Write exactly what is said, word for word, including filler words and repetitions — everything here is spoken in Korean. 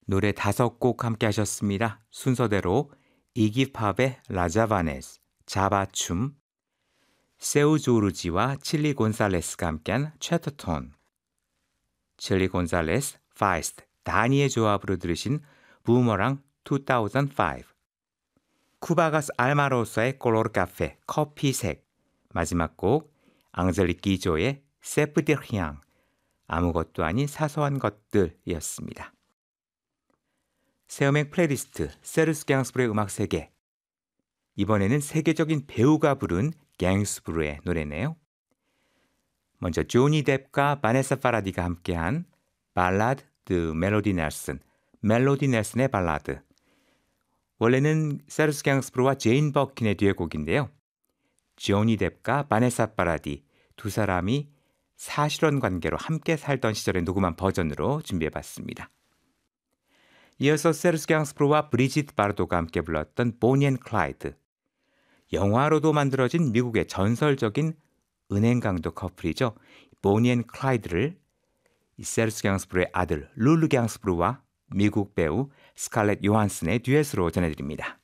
노래 다섯 곡 함께 하셨습니다. 순서대로 이기팝의 라자바네스, 자바춤, 세우 조르지와 칠리 곤살레스가 함께한 채터톤, 칠리 곤살레스, 파이스트, 다니의 조합으로 들으신 부머랑 이천오, 쿠바가스 알마로사의 콜로르 카페, 커피색, 마지막 곡 앙젤릭 기조의 세프디르향, 아무것도 아닌 사소한 것들이었습니다. 세어맥 플레이리스트 세르스 갱스브루의 음악 세계. 이번에는 세계적인 배우가 부른 갱스브루의 노래네요. 먼저 조니 뎁과 바네사 파라디가 함께한 발라드 드 멜로디 넬슨, 멜로디 넬슨의 발라드. 원래는 세르스 갱스브루와 제인 버킨의 듀엣곡인데요. 조니 뎁과 바네사 파라디 두 사람이 사실혼 관계로 함께 살던 시절에 녹음한 버전으로 준비해봤습니다. 이어서 세르스 갱스브루와 브리짓 바르도가 함께 불렀던 보니 앤 클라이드. 영화로도 만들어진 미국의 전설적인 은행 강도 커플이죠. 보니 앤 클라이드를 세르스 갱스브루의 아들 룰루 갱스브루와 미국 배우 스칼렛 요한슨의 듀엣으로 전해드립니다.